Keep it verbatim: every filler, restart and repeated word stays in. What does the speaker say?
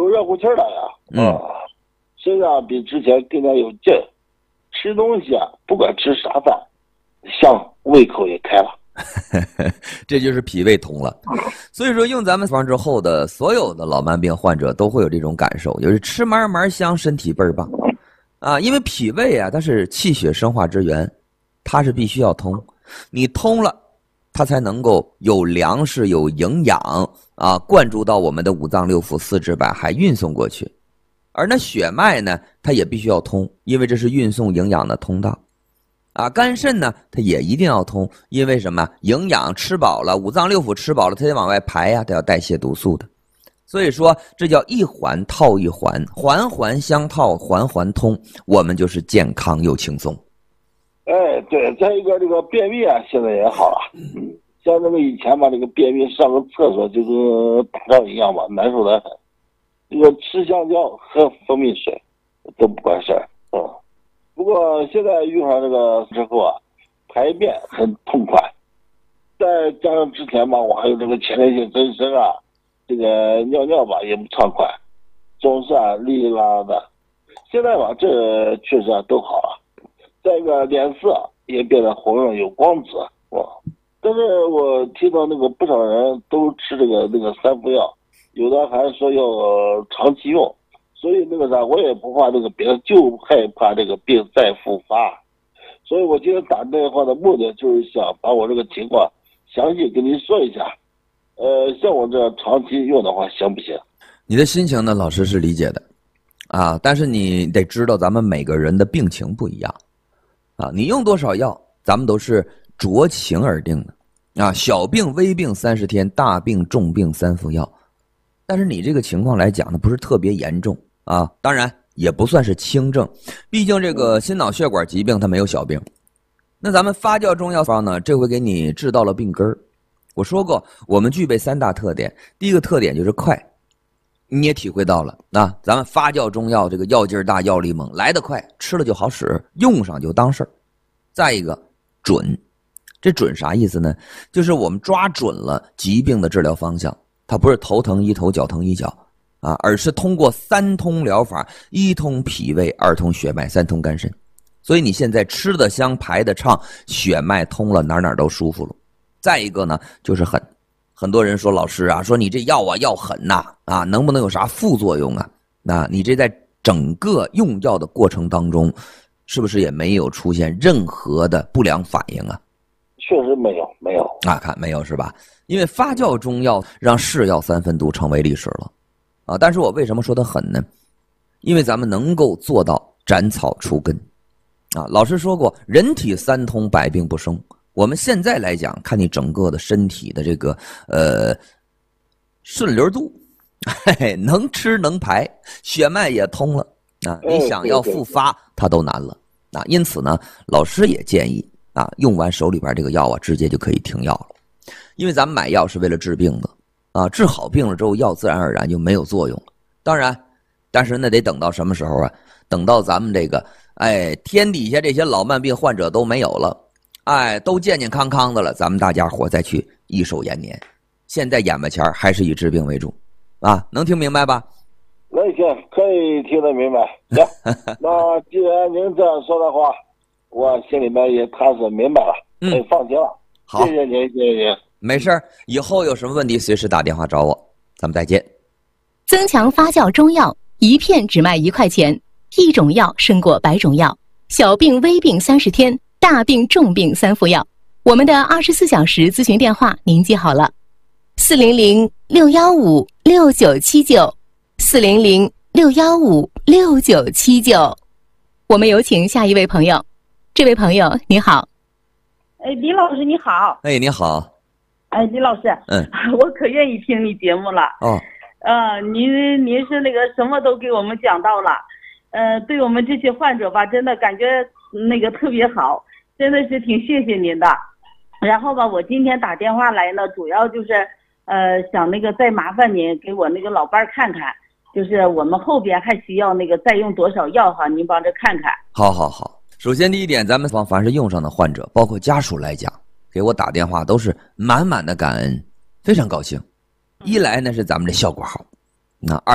有热乎气儿了呀。 嗯， 啊，身上比之前更加有劲儿，吃东西啊，不管吃啥饭，香，胃口也开了。 这就是脾胃通了。所以说用咱们方之后的所有的老慢病患者都会有这种感受，就是吃嘛嘛香，身体倍儿棒啊。因为脾胃啊，它是气血生化之源，它是必须要通，你通了，它才能够有粮食有营养啊，灌注到我们的五脏六腑四肢百骸运送过去。而那血脉呢，它也必须要通，因为这是运送营养的通道。啊，肝肾呢，它也一定要通，因为什么？营养吃饱了，五脏六腑吃饱了，它得往外排呀，它要代谢毒素的。所以说，这叫一环套一环，环环相套，环环通，我们就是健康又轻松。 哎，对，再一个这个便秘啊，现在也好了。嗯，像那个以前吧，这个便秘上个厕所就跟打仗一样吧，难受得很。这个吃香蕉、喝蜂蜜水都不管事儿。嗯。不过现在用上这个之后啊，排便很痛快，再加上之前吧，我还有这个前列腺增生啊，这个尿尿吧也不畅快，总是啊哩哩啦啦的。现在吧，这确实啊都好了，再一个脸色也变得红润有光泽哇。但是我听到那个不少人都吃这个那个三伏药，有的还说要长期用。所以那个啥，我也不怕那个别的，就害怕这个病再复发。所以我今天打电话的目的就是想把我这个情况详细跟您说一下。呃，像我这长期用的话，行不行？ 你的心情呢，老师是理解的，啊，但是你得知道咱们每个人的病情不一样，啊，你用多少药，咱们都是酌情而定的，啊，小病微病三十天，大病重病三服药。但是你这个情况来讲呢，不是特别严重啊，当然也不算是轻症，毕竟这个心脑血管疾病它没有小病。那咱们发酵中药方呢，这回给你治到了病根儿。我说过，我们具备三大特点，第一个特点就是快，你也体会到了啊，咱们发酵中药这个药劲儿大，药力猛，来得快，吃了就好使，用上就当事儿。再一个准，这准啥意思呢？就是我们抓准了疾病的治疗方向。它不是头疼医头，脚疼医脚啊，而是通过三通疗法，一通脾胃，二通血脉，三通肝肾。所以你现在吃得香，排得畅，血脉通了，哪哪都舒服了。再一个呢，就是狠。很多人说老师啊，说你这药啊要狠呐，啊，能不能有啥副作用啊？那你这在整个用药的过程当中，是不是也没有出现任何的不良反应啊？ 确实没有，没有啊，看没有是吧？因为发酵中药让是药三分毒成为历史了，啊！但是我为什么说它狠呢？因为咱们能够做到斩草除根，啊！老师说过，人体三通，百病不生。我们现在来讲，看你整个的身体的这个呃顺流度，嘿嘿，能吃能排，血脉也通了啊！你想要复发，它都难了啊！因此呢，老师也建议啊，用完手里边这个药啊，直接就可以停药了。因为咱们买药是为了治病的啊，治好病了之后，药自然而然就没有作用了。当然，但是那得等到什么时候啊？等到咱们这个哎天底下这些老慢病患者都没有了，哎都健健康康的了，咱们大家伙再去益寿延年。现在眼巴前还是以治病为主啊，能听明白吧？ 那行，可以听得明白。行，那既然您这样说的话，我心里面也踏实明白了， 嗯， 也放心了。 好， 谢谢您，谢谢您。 没事，以后有什么问题随时打电话找我，咱们再见。 增强发酵中药，一片只卖一块钱，一种药胜过百种药。小病微病三十天，大病重病三服药。我们的二十四小时咨询电话您记好了：四零零六幺五六九七九，四零零六幺五六九七九。我们有请下一位朋友。这位朋友你好。 哎，李老师你好。 哎，你好。 哎，李老师， 嗯， 我可愿意听你节目了。 哦， 呃，您您是那个什么都给我们讲到了，呃，对我们这些患者吧，真的感觉那个特别好，真的是挺谢谢您的。然后吧，我今天打电话来呢，主要就是呃想那个再麻烦您给我那个老伴儿看看，就是我们后边还需要那个再用多少药哈，您帮着看看。 好好好，首先第一点，咱们凡凡是用上的患者，包括家属来讲，给我打电话都是满满的感恩，非常高兴。一来呢是咱们这效果好，那二